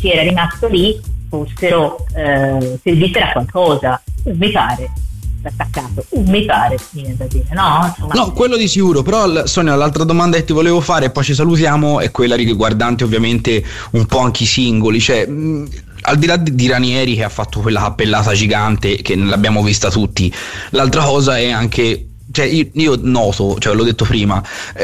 chi era rimasto lì fossero servissero a qualcosa. Mi pare attaccato, mi pare, viene da dire, no? Insomma, no, quello di sicuro. Però Sonia, l'altra domanda che ti volevo fare e poi ci salutiamo è quella riguardante ovviamente un po' anche i singoli, cioè al di là di Ranieri che ha fatto quella cappellata gigante che l'abbiamo vista tutti, l'altra cosa è anche, cioè io noto, cioè l'ho detto prima,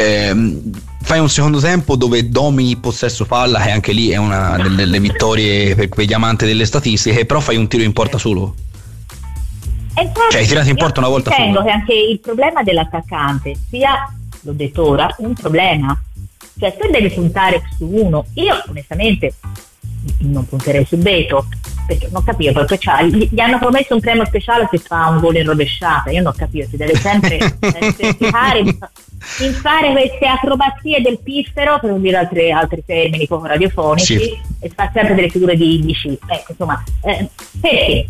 fai un secondo tempo dove domini possesso palla, che anche lì è una delle vittorie per quegli amanti delle statistiche, però fai un tiro in porta solo. Cioè, tirati in porta una volta sola. Ritengo che anche il problema dell'attaccante sia, l'ho detto ora, un problema. Cioè, tu devi puntare su uno. Io, onestamente, non punterei su Beto, perché non capivo, perché gli hanno promesso un premio speciale se fa un gol in rovesciata. Io non capivo, si deve sempre cercare in fare queste acrobazie del piffero, per non dire altri termini poco radiofonici, sì. E fa sempre delle figure di sci. Ecco, insomma, perché?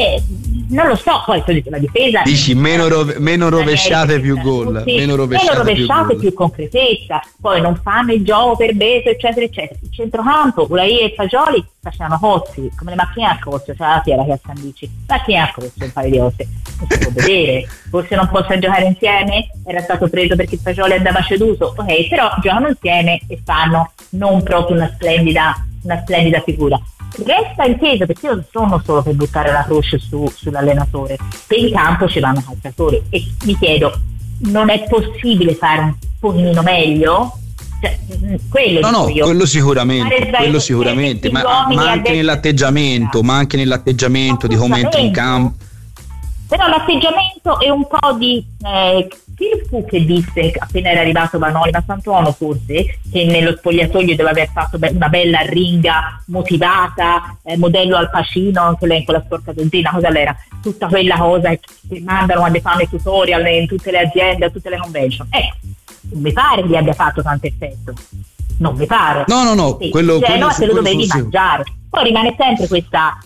Non lo so, poi la difesa dici meno rovesciate più gol, sì, meno rovesciate più concretezza, poi non fanno il gioco per Beto eccetera eccetera. Il centrocampo, Ulai e Fagioli facevano cozzi come le macchine a cozzo, cioè la fiera che a San Dici, macchine a cozzo, un paio di volte non si può vedere, forse non possono giocare insieme, era stato preso perché il Fagioli andava ceduto, ok, però giocano insieme e fanno non proprio una splendida figura. Resta inteso, perché io non sono solo per buttare la croce sull'allenatore, che in campo ci vanno calciatori e mi chiedo, non è possibile fare un pochino meglio? Cioè, quello sicuramente, ma anche nell'atteggiamento di come entri in campo. Però l'atteggiamento è un po' di chi fu che disse appena era arrivato Vanoli, ma Sant'Uomo forse, che nello spogliatoio deve aver fatto una bella ringa motivata, modello Al Pacino, anche lei con la sporca dozzina, cosa l'era? Tutta quella cosa che mandano quando fanno i tutorial in tutte le aziende, a tutte le convention. Non mi pare che gli abbia fatto tanto effetto. Non mi pare. No, sì. quello te lo dovevi mangiare. Poi rimane sempre questa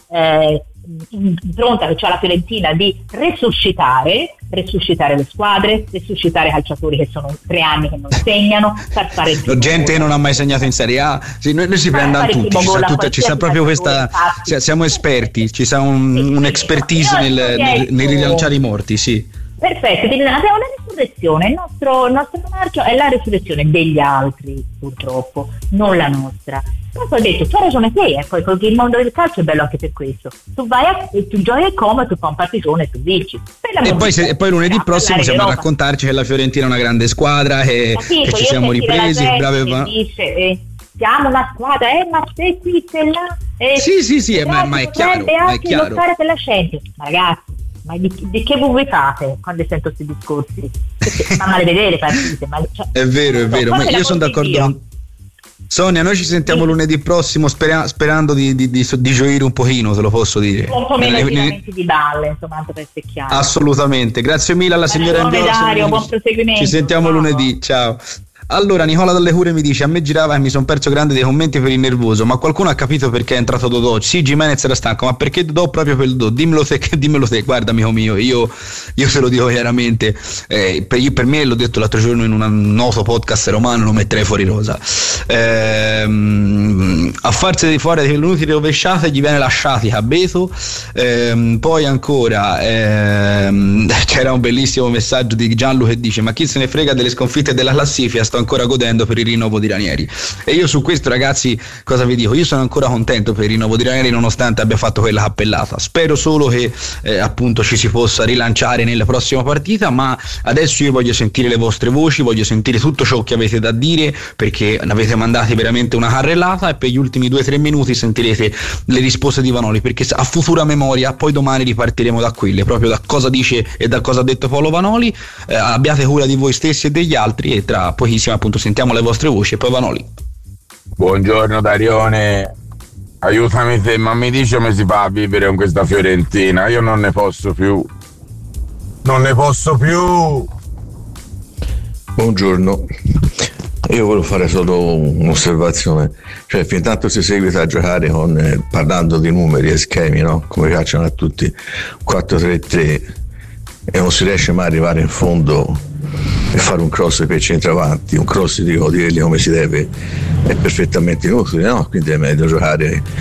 impronta che c'ha la Fiorentina di resuscitare le squadre, resuscitare i calciatori che sono 3 anni che non segnano, far fare gente che non ha mai segnato in Serie A. Sì, noi ci prendiamo tutti, ci sa proprio questa, siamo esperti, ci sa un expertise nel rilanciare i morti, sì. Perfetto, quindi abbiamo la risurrezione, il nostro marchio è la risurrezione degli altri, purtroppo, non la nostra. Poi ho detto, tu hai ragione te, poi perché il mondo del calcio è bello anche per questo. Tu tu giochi al Como, tu fai un partitone e tu vinci. E poi lunedì prossimo siamo a raccontarci che la Fiorentina è una grande squadra, che ci siamo ripresi, siamo una squadra, ma se qui c'è là. Sì, ma è chiaro. È chiaro. Lottare per la Champions, ma ragazzi. Ma di che voi fate quando sento questi discorsi? Fa male vedere partite, è vero, ma io sono d'accordo. Sonia, noi ci sentiamo lunedì prossimo sperando di gioire un pochino, te lo posso dire. Un po' meno di balle, insomma, tanto per secchiare. Assolutamente, grazie mille alla signora Dario, buon proseguimento. Ci sentiamo lunedì, ciao. Allora Nicola Dalle Cure mi dice: a me girava e mi sono perso grande dei commenti per il nervoso, ma qualcuno ha capito perché è entrato Dodò? Sì, Gimenez era stanco, ma perché Dodò proprio per il Dodò? Dimmelo te, guarda amico mio, io te lo dico chiaramente, per me l'ho detto l'altro giorno in un noto podcast romano, lo metterei fuori rosa. A farsi di fuori delle inutili rovesciate gli viene lasciati a Beto. Poi ancora c'era un bellissimo messaggio di Gianlu che dice: ma chi se ne frega delle sconfitte della classifica, sto ancora godendo per il rinnovo di Ranieri. E io su questo, ragazzi, cosa vi dico? Io sono ancora contento per il rinnovo di Ranieri nonostante abbia fatto quella cappellata. Spero solo che appunto ci si possa rilanciare nella prossima partita, ma adesso io voglio sentire le vostre voci, voglio sentire tutto ciò che avete da dire, perché ne avete mandati veramente una carrellata, e per gli ultimi 2-3 minuti sentirete le risposte di Vanoli, perché a futura memoria poi domani ripartiremo da quelle, proprio da cosa dice e da cosa ha detto Paolo Vanoli. Abbiate cura di voi stessi e degli altri, e tra pochissimo appunto sentiamo le vostre voci e poi Vanoli. Buongiorno Darione, aiutami te, ma mi dici come si fa a vivere con questa Fiorentina? Io non ne posso più. Buongiorno, io volevo fare solo un'osservazione, cioè fin tanto si seguita a giocare parlando di numeri e schemi, no? Come piacciono a tutti, 4-3-3, e non si riesce mai ad arrivare in fondo e fare un cross per centravanti, un cross di dirli come si deve, è perfettamente inutile, no? Quindi è meglio giocare